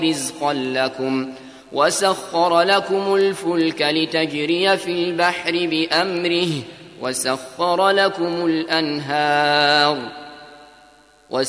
رزقا لكم وسخر لكم الفلك لتجري في البحر بأمره وسخر لكم الأنهار